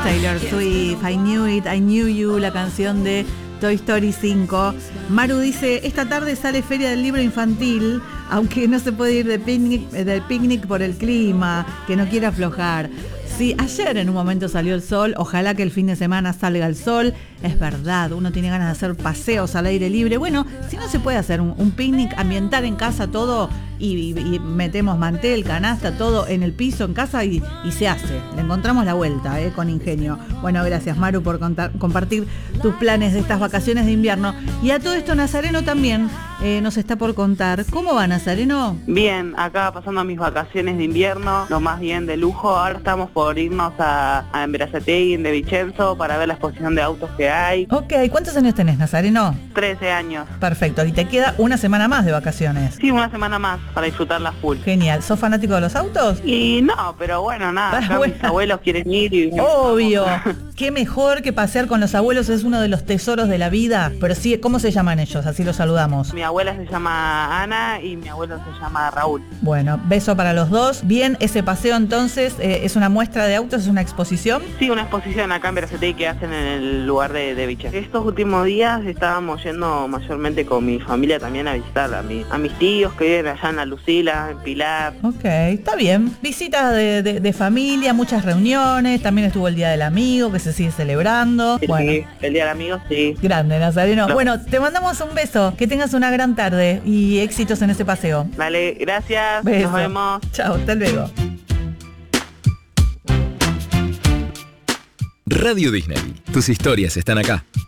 Taylor Swift, I Knew It, I Knew You, la canción de Toy Story 5. Maru dice, esta tarde sale Feria del Libro Infantil, aunque no se puede ir de picnic por el clima, que no quiere aflojar. Sí, ayer en un momento salió el sol, ojalá que el fin de semana salga el sol. Es verdad, uno tiene ganas de hacer paseos al aire libre. Bueno, si no se puede hacer un picnic, ambientar en casa todo y metemos mantel, canasta, todo en el piso, en casa y se hace. Le encontramos la vuelta, con ingenio. Bueno, gracias Maru por compartir tus planes de estas vacaciones de invierno. Y a todo esto Nazareno también nos está por contar. ¿Cómo va Nazareno? Bien, acá pasando mis vacaciones de invierno, lo más bien de lujo. Ahora estamos por irnos a Berazategui, en De Vicenzo, para ver la exposición de autos que hay. Ok, ¿cuántos años tenés, Nazareno? 13 años. Perfecto, y te queda una semana más de vacaciones. Sí, una semana más para disfrutarla full. Genial, ¿sos fanático de los autos? Y no, pero bueno, nada, acá mis abuelos quieren ir y... Obvio, qué mejor que pasear con los abuelos, es uno de los tesoros de la vida. Pero sí, ¿cómo se llaman ellos? Así los saludamos. Mi abuela se llama Ana y mi abuelo se llama Raúl. Bueno, beso para los dos. Bien, ese paseo entonces, ¿es una muestra de autos, es una exposición? Sí, una exposición acá en Berazategui que hacen en el lugar de Vicenzo. Estos últimos días estábamos yendo mayormente con mi familia también a visitar a mis tíos que viven allá en La Lucila, en Pilar. Ok, está bien. Visitas de familia, muchas reuniones, también estuvo el Día del Amigo que se sigue celebrando. Sí, bueno, el Día del Amigo, sí. Grande, Nazareno. No. Bueno, te mandamos un beso, que tengas una gran tarde y éxitos en ese paseo. Dale, gracias, Beso. Nos vemos. Chao, hasta luego. Radio Disney. Tus historias están acá.